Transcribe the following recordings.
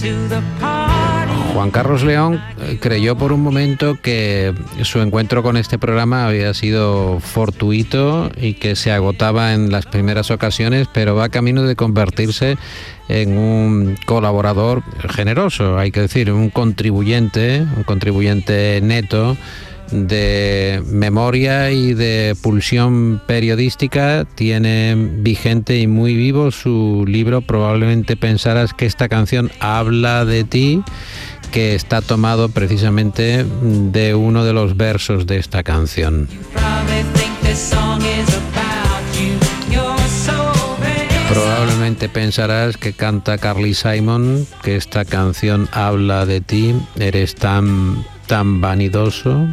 Juan Carlos León creyó por un momento que su encuentro con este programa había sido fortuito y que se agotaba en las primeras ocasiones, pero va camino de convertirse en un colaborador generoso, hay que decir, un contribuyente neto de memoria y de pulsión periodística. Tiene vigente y muy vivo su libro Probablemente pensarás que esta canción habla de ti, que está tomado precisamente de uno de los versos de esta canción. Probablemente pensarás que canta Carly Simon, que esta canción habla de ti, eres tan vanidoso.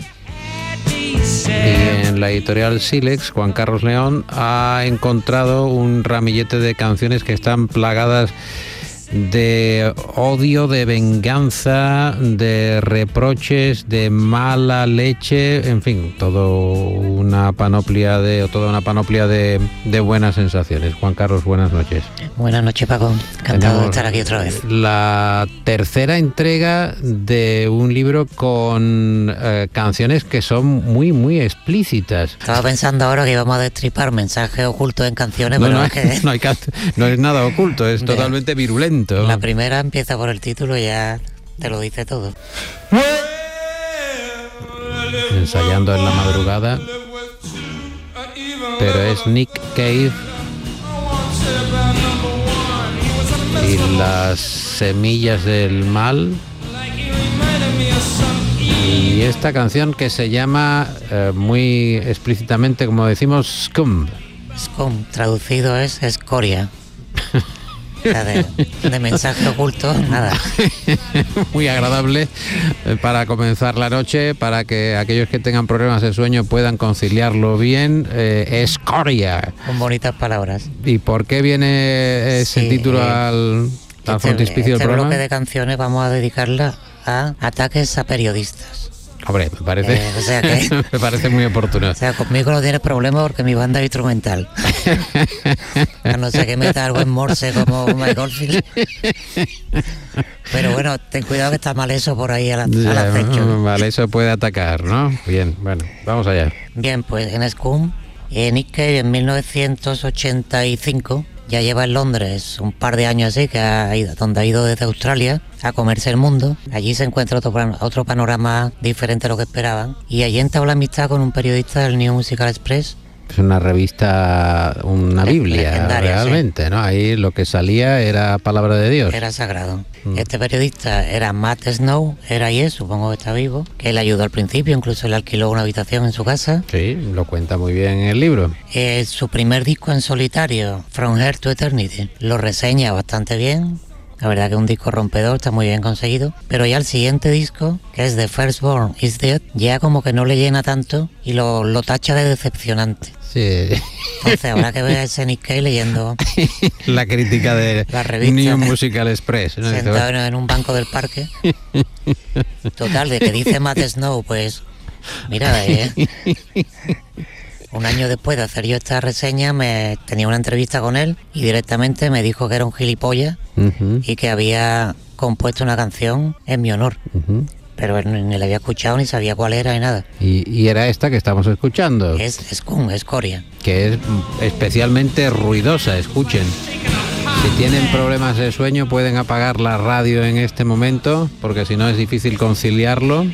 Y en la editorial Silex, Juan Carlos León ha encontrado un ramillete de canciones que están plagadas de odio, de venganza, de reproches, de mala leche, en fin, toda una panoplia de buenas sensaciones. Juan Carlos, buenas noches. Buenas noches, Paco. Encantado de estar aquí otra vez. La tercera entrega de un libro con canciones que son muy, muy explícitas. Estaba pensando ahora que íbamos a destripar mensajes ocultos en canciones, no, pero no, es que... no es nada oculto, es totalmente virulento. La primera empieza por el título y ya te lo dice todo. Ensayando en la madrugada, pero es Nick Cave y las semillas del mal, y esta canción que se llama muy explícitamente, como decimos, Scum. Scum, traducido es escoria. O sea, de mensaje oculto, nada. Muy agradable para comenzar la noche, para que aquellos que tengan problemas de sueño puedan conciliarlo bien. Escoria. Con bonitas palabras. ¿Y por qué viene ese título al frontispicio del programa? Este bloque de canciones vamos a dedicarla a ataques a periodistas. Hombre, me parece, o sea que, me parece muy oportuno. O sea, conmigo no tienes problema porque mi banda es instrumental. A no ser que meta algo en Morse como Mike Oldfield. Pero bueno, ten cuidado que está mal eso por ahí al acecho. Vale, eso puede atacar, ¿no? Bien, bueno, vamos allá. Bien, pues en Scum, Nick Cave en 1985 ya lleva en Londres un par de años así, donde ha ido desde Australia a comerse el mundo. Allí se encuentra otro panorama diferente a lo que esperaban, y allí entabla amistad con un periodista del New Musical Express. Es una revista, una Biblia, realmente, sí. ¿No? Ahí lo que salía era palabra de Dios. Era sagrado. Este periodista era Matt Snow, supongo que está vivo, que él ayudó al principio, incluso le alquiló una habitación en su casa. Sí, lo cuenta muy bien en el libro. Su primer disco en solitario, From Here to Eternity, lo reseña bastante bien. La verdad que es un disco rompedor, está muy bien conseguido. Pero ya el siguiente disco, que es The Firstborn is Dead, ya como que no le llena tanto y lo tacha de decepcionante. Sí. Entonces habrá que ver a ese Nick Cave leyendo la crítica de la revista, New Musical Express, ¿no? Sentado en un banco del parque. Total, de que dice Matt Snow, pues mira, un año después de hacer yo esta reseña tenía una entrevista con él y directamente me dijo que era un gilipollas y que había compuesto una canción en mi honor. Pero él ni la había escuchado, ni sabía cuál era, ni nada. Y era esta que estamos escuchando. Es Scum, escoria. Que es especialmente ruidosa, escuchen. Si tienen problemas de sueño pueden apagar la radio en este momento, porque si no es difícil conciliarlo.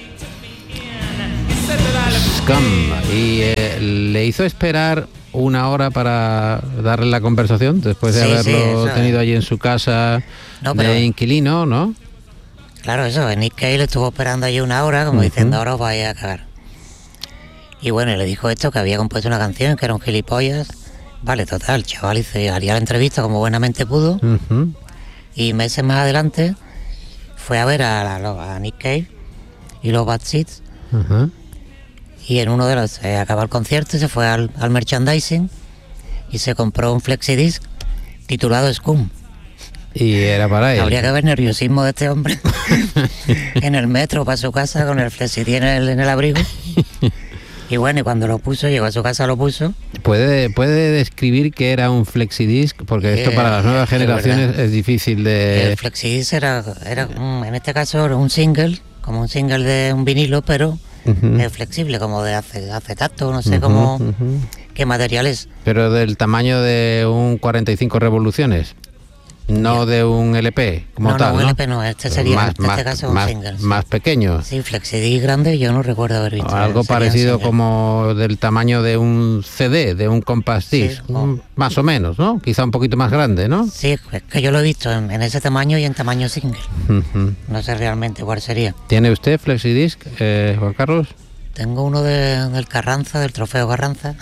Scum. Y le hizo esperar una hora para darle la conversación, después de haberlo tenido allí en su casa de inquilino, ¿no? Claro, eso, Nick Cave le estuvo esperando allí una hora, como diciendo, ahora os vais a cagar. Y bueno, le dijo esto, que había compuesto una canción, que era un gilipollas. Vale, total, chaval, haría la entrevista como buenamente pudo. Y meses más adelante fue a ver a Nick Cave y los Bad Seeds. Y en uno de los, acabó el concierto y se fue al merchandising y se compró un flexidisc titulado Scum. Y era para él. Habría que ver nerviosismo de este hombre en el metro para su casa con el flexidisc en el abrigo. Y bueno, y cuando lo puso, llegó a su casa, lo puso. ¿Puede describir qué era un flexidisc? Porque esto para las nuevas generaciones es difícil de... El flexidisc era en este caso era un single, como un single de un vinilo, pero flexible, como de acetato, no sé cómo, qué material es. Pero del tamaño de un 45 revoluciones. No de un LP como tal, un ¿no? LP no, este sería en este caso un single. Más pequeño. Sí, flexidisc grande, yo no recuerdo haber visto. Algo parecido como del tamaño de un CD, de un compact disc, sí, más o menos, ¿no? Quizá un poquito más grande, ¿no? Sí, es que yo lo he visto en ese tamaño y en tamaño single. No sé realmente cuál sería. ¿Tiene usted flexidisc, Juan Carlos? Tengo uno del Carranza, del trofeo Carranza.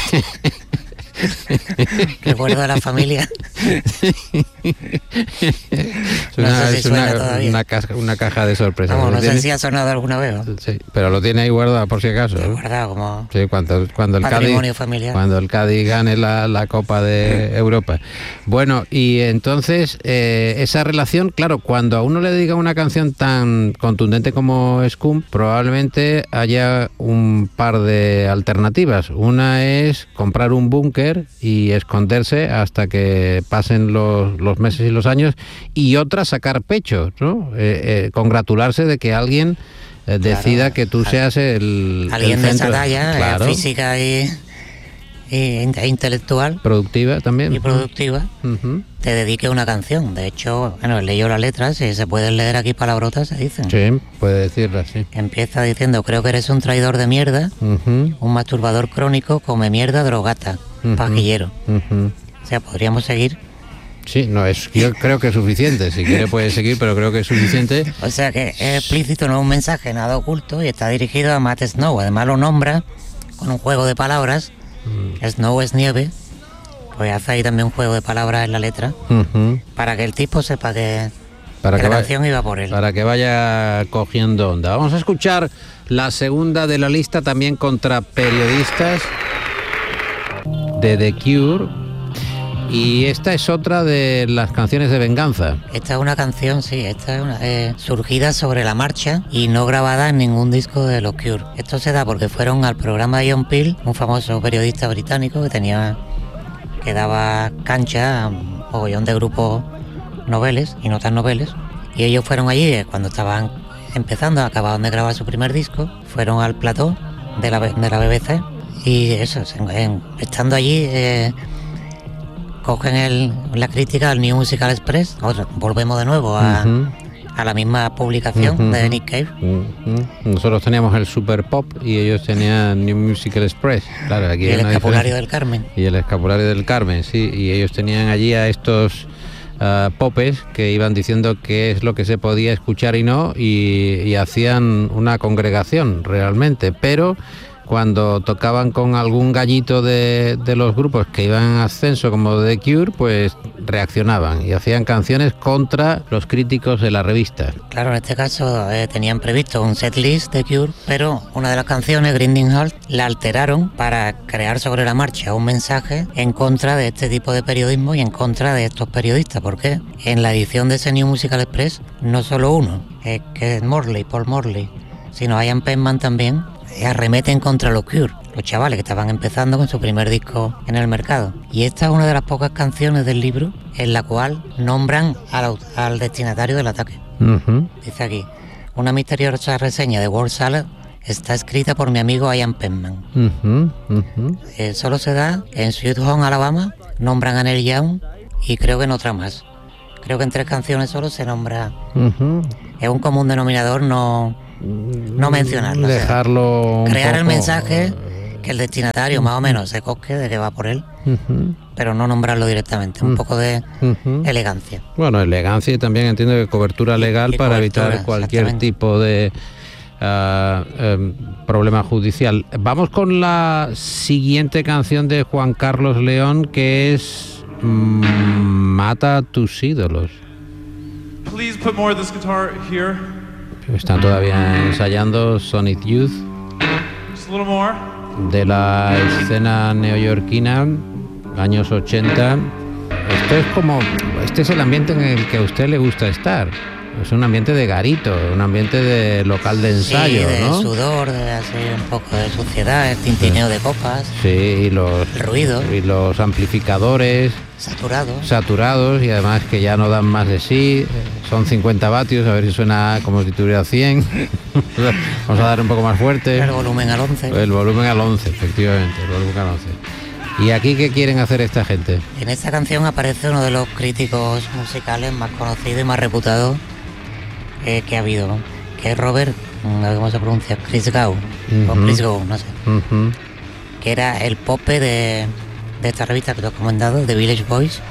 Que guardo a la familia. Es una caja de sorpresas. No sé si ha sonado alguna vez, ¿no? Sí, pero lo tiene ahí guardado por si acaso. Guardado como sí, cuando el Cádiz gane la Copa de Europa. Bueno, y entonces esa relación, claro, cuando a uno le dedica una canción tan contundente como Scum, probablemente haya un par de alternativas. Una es comprar un búnker y esconderse hasta que pasen los meses y los años, y otra sacar pecho, ¿no? Congratularse de que alguien decida que tú seas alguien de esa talla, física e intelectual, productiva también, y productiva, te dedique a una canción. De hecho, bueno, leí las letras y se pueden leer aquí palabrotas, se dicen. Sí, puede decirlas, sí. Empieza diciendo: creo que eres un traidor de mierda, un masturbador crónico, come mierda, drogata, pajillero. O sea, podríamos seguir. Sí, yo creo que es suficiente. Si quiere puede seguir, pero creo que es suficiente. O sea que es explícito, no es un mensaje nada oculto, y está dirigido a Matt Snow. Además lo nombra con un juego de palabras. Snow es nieve, pues hace ahí también un juego de palabras en la letra, para que el tipo sepa que la canción iba por él. Para que vaya cogiendo onda. Vamos a escuchar la segunda de la lista, también contra periodistas, de The Cure. Y esta es otra de las canciones de venganza. Esta es una canción, sí, esta es una, surgida sobre la marcha y no grabada en ningún disco de los Cure. Esto se da porque fueron al programa de John Peel, un famoso periodista británico que daba cancha a un mogollón de grupos noveles y no tan noveles. Y ellos fueron allí cuando estaban empezando, acababan de grabar su primer disco, fueron al plató de la BBC y eso, estando allí... cogen la crítica al New Musical Express. Volvemos de nuevo a la misma publicación de Nick Cave. Nosotros teníamos el Super Pop y ellos tenían New Musical Express. Claro, aquí y el Escapulario del Carmen. Y el Escapulario del Carmen, sí. Y ellos tenían allí a estos popes que iban diciendo qué es lo que se podía escuchar y no, y hacían una congregación realmente, pero... cuando tocaban con algún gallito de los grupos que iban en ascenso como The Cure, pues reaccionaban y hacían canciones contra los críticos de la revista. Claro, en este caso tenían previsto un setlist de Cure, pero una de las canciones, Grinding Halt, la alteraron para crear sobre la marcha un mensaje en contra de este tipo de periodismo y en contra de estos periodistas, porque en la edición de ese New Musical Express no solo uno, que es Paul Morley, sino Ian Penman también, arremeten contra los Cure, los chavales que estaban empezando con su primer disco en el mercado. Y esta es una de las pocas canciones del libro en la cual nombran al destinatario del ataque. Dice aquí: una misteriosa reseña de World Salad está escrita por mi amigo Ian Penman. Solo se da en Sweet Home, Alabama, nombran a Neil Young y creo que en otra más. Creo que en 3 canciones solo se nombra. Es un común denominador no mencionarlo. Dejarlo. O sea, crear el mensaje, que el destinatario más o menos se cosque de que va por él, pero no nombrarlo directamente. Un poco de elegancia. Bueno, elegancia, y también entiendo que cobertura legal para evitar cualquier tipo de problema judicial. Vamos con la siguiente canción de Juan Carlos León, que es Mata a tus ídolos. Please put more of this guitar here. Están todavía ensayando Sonic Youth, de la escena neoyorquina, años 80. Esto es como, este es el ambiente en el que a usted le gusta estar. Es un ambiente de garito, un ambiente de local de ensayo, sí, de ¿no? sudor, de hacer un poco de suciedad, el tintineo de copas, Sí, y el ruido, y los amplificadores saturados y además que ya no dan más de sí. Son 50 vatios, a ver si suena como si tuviera 100. Vamos a dar un poco más fuerte. el volumen al 11. El volumen al 11, efectivamente, el volumen al 11. ¿Y aquí qué quieren hacer esta gente? En esta canción aparece uno de los críticos musicales más conocidos y más reputados que ha habido, ¿no? Que es Robert, a ver cómo se pronuncia, Christgau, o Christgau, no sé, que era el pope de esta revista que te he comentado, The Village Boys.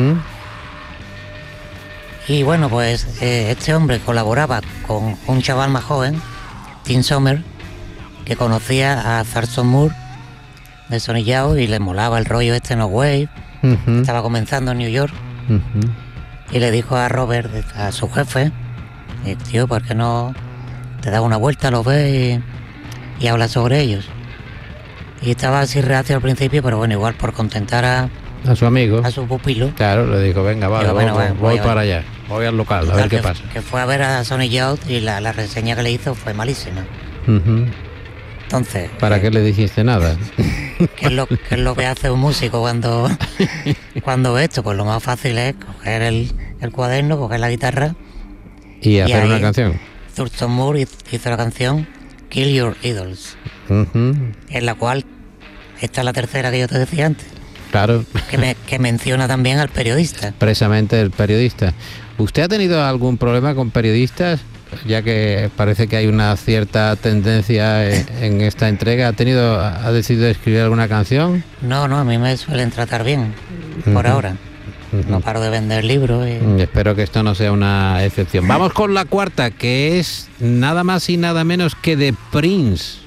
Y bueno, pues este hombre colaboraba con un chaval más joven, Tim Sommer, que conocía a Thurston Moore de Sonic Youth y le molaba el rollo este no wave. Estaba comenzando en New York y le dijo a Robert, a su jefe, tío, ¿por qué no te das una vuelta, los ves y hablas sobre ellos? Y estaba así reacio al principio, pero bueno, igual por contentar a su amigo, a su pupilo. Claro, le dijo, venga, vale, voy para allá, voy al local, a ver qué pasa. Que fue a ver a Sonic Youth y la reseña que le hizo fue malísima. Entonces... ¿Para qué le dijiste nada? ¿Qué es lo que hace un músico cuando ve esto? Pues lo más fácil es coger el cuaderno, coger la guitarra y hacer una canción. Thurston Moore hizo la canción Kill Your Idols, en la cual esta es la tercera que yo te decía antes. Claro. Que menciona también al periodista. Precisamente el periodista. ¿Usted ha tenido algún problema con periodistas? Ya que parece que hay una cierta tendencia en esta entrega. ¿Ha decidido escribir alguna canción? No, a mí me suelen tratar bien, por ahora. No paro de vender libros. Espero que esto no sea una excepción. Vamos con la cuarta, que es nada más y nada menos que de Prince.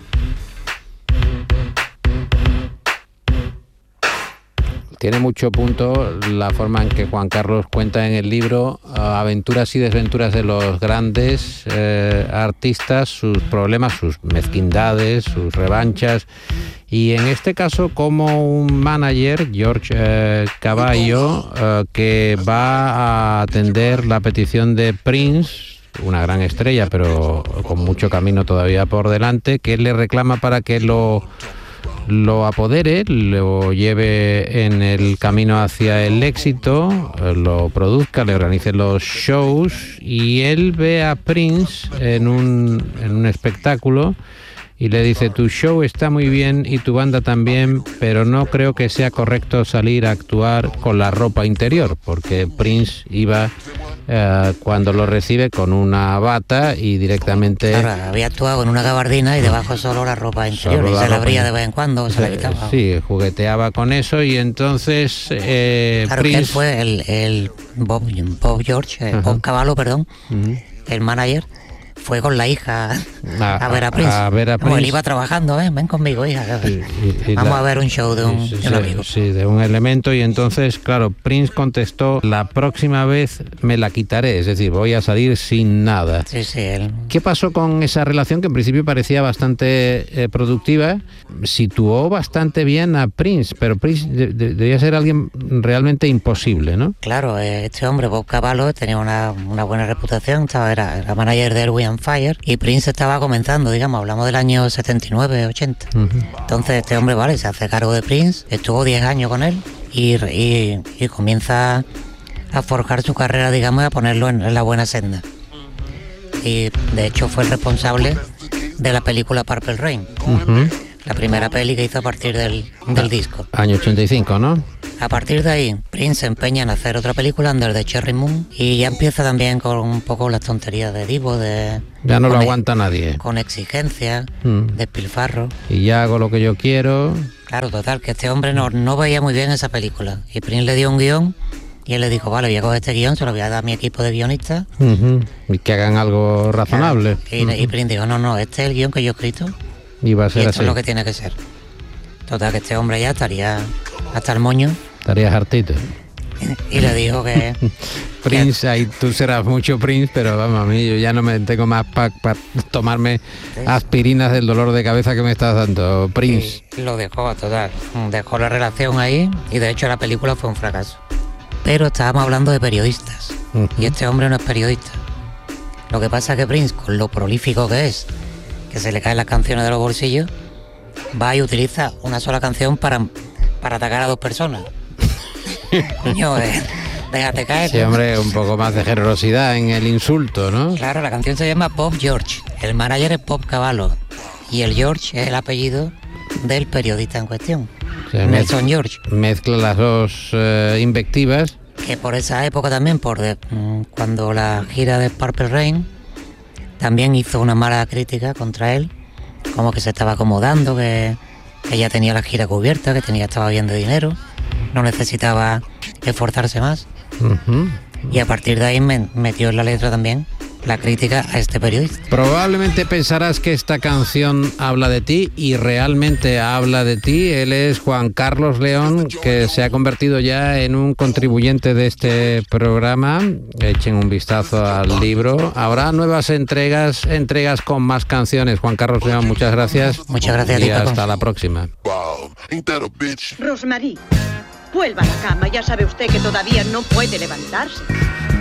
Tiene mucho punto la forma en que Juan Carlos cuenta en el libro aventuras y desventuras de los grandes artistas, sus problemas, sus mezquindades, sus revanchas. Y en este caso, como un manager, George Cavallo, que va a atender la petición de Prince, una gran estrella, pero con mucho camino todavía por delante, que le reclama para que lo apodere, lo lleve en el camino hacia el éxito, lo produzca, le organice los shows, y él ve a Prince en un espectáculo y le dice: tu show está muy bien y tu banda también, pero no creo que sea correcto salir a actuar con la ropa interior, porque Prince iba cuando lo recibe con una bata y directamente... Claro, había actuado en una gabardina y debajo solo la ropa interior, y se la abría de vez en cuando, se la quitaba. Sí, jugueteaba con eso, y entonces claro, Prince... que él fue el Bob George, Bob Cavallo, perdón, el manager. Fue con la hija a ver a Prince. Como él iba trabajando, ven conmigo, hija. Vamos a ver un show de un amigo. Sí, de un elemento. Y entonces, claro, Prince contestó: la próxima vez me la quitaré, es decir, voy a salir sin nada. Sí, él... ¿Qué pasó con esa relación que en principio parecía bastante productiva? Situó bastante bien a Prince, pero Prince debía ser alguien realmente imposible, ¿no? Claro, este hombre, Bob Cavallo, tenía una buena reputación, era manager de Erwin Fire, y Prince estaba comenzando, digamos, hablamos del año 79, 80. Entonces este hombre, vale, se hace cargo de Prince, estuvo 10 años con él y comienza a forjar su carrera, digamos, y a ponerlo en la buena senda. Y de hecho fue el responsable de la película Purple Rain, la primera peli que hizo a partir del disco. Año 85, ¿no? A partir de ahí, Prince se empeña en hacer otra película, Under the Cherry Moon, y ya empieza también con un poco las tonterías de divo, ya no lo aguanta nadie. Con exigencia, despilfarro. Y ya hago lo que yo quiero. Claro, total, que este hombre no veía muy bien esa película. Y Prince le dio un guión, y él le dijo: vale, voy a coger este guión, se lo voy a dar a mi equipo de guionistas. Y que hagan algo razonable. Claro. Y Prince dijo: no, este es el guión que yo he escrito. Y va a ser y esto así. Es lo que tiene que ser. Total, que este hombre ya estaría hasta el moño. Estarías hartito. Y le dijo que... Prince, ahí tú serás mucho Prince, pero vamos, a mí yo ya no me tengo más para tomarme aspirinas del dolor de cabeza que me estás dando, Prince. Y lo dejó, total. Dejó la relación ahí, y de hecho la película fue un fracaso. pero estábamos hablando de periodistas. Y este hombre no es periodista. Lo que pasa es que Prince, con lo prolífico que es, que se le caen las canciones de los bolsillos, va y utiliza una sola canción para atacar a dos personas. Coño, déjate caer. Sí, hombre, un poco más de generosidad en el insulto, ¿no? Claro, la canción se llama Bob George. El manager es Bob Cavallo. Y el George es el apellido del periodista en cuestión. O sea, Nelson George. Mezcla las dos invectivas. Que por esa época también, cuando la gira de Purple Rain, también hizo una mala crítica contra él, como que se estaba acomodando, que ya tenía la gira cubierta, que estaba bien de dinero, no necesitaba esforzarse más. Y a partir de ahí metió en la letra también la crítica a este periodista. Probablemente pensarás que esta canción habla de ti, y realmente habla de ti. Él es Juan Carlos León, que se ha convertido ya en un contribuyente de este programa. Echen un vistazo al libro. Habrá nuevas entregas con más canciones. Juan Carlos León, muchas gracias. Muchas gracias. Y hasta la próxima. Rosmarie, vuelva a la cama. Ya sabe usted que todavía no puede levantarse.